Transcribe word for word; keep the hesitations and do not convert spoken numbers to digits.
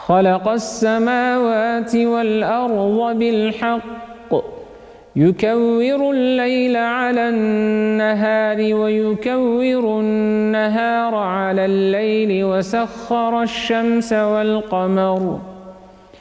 خلق السماوات والأرض بالحق يكور الليل على النهار ويكور النهار على الليل وسخر الشمس والقمر